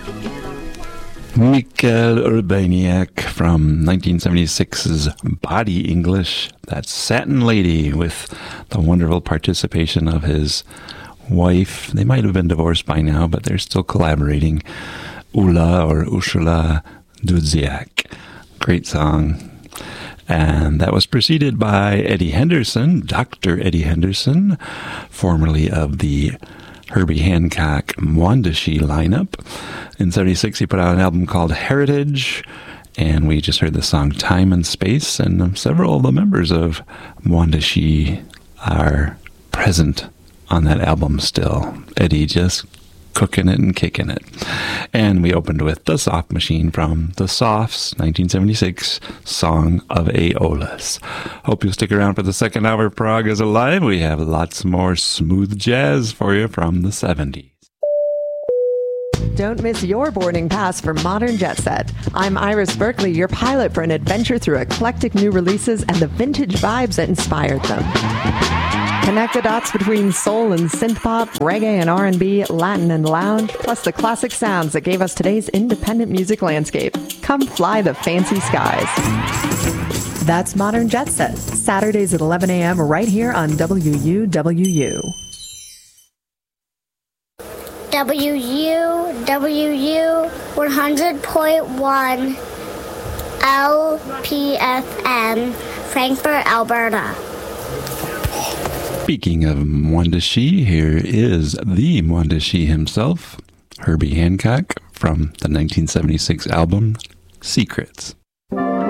Mikel Urbaniak from 1976's Body English. That's Satin Lady, with the wonderful participation of his wife. They might have been divorced by now, but they're still collaborating. Ula or Ursula Dudziak. Great song. And that was preceded by Eddie Henderson, Dr. Eddie Henderson, formerly of the Herbie Hancock Mwandishi lineup. In 76, he put out an album called Heritage, and we just heard the song Time and Space, and several of the members of Mwandishi are present on that album still. Eddie just cooking it and kicking it. And we opened with The Soft Machine from The Softs' 1976 Song of Aeolus. Hope you'll stick around for the second hour of Prague is Alive. We have lots more smooth jazz for you from the 70s. Don't miss your boarding pass for Modern Jet Set. I'm Iris Berkeley, your pilot for an adventure through eclectic new releases and the vintage vibes that inspired them. Connect the dots between soul and synth-pop, reggae and R&B, Latin and lounge, plus the classic sounds that gave us today's independent music landscape. Come fly the fancy skies. That's Modern Jet Set, Saturdays at 11 a.m. right here on WUWU. WUWU 100.1 LPFM, Frankfurt, Alberta. Speaking of Mwandishi, here is the Mwandishi himself, Herbie Hancock, from the 1976 album Secrets.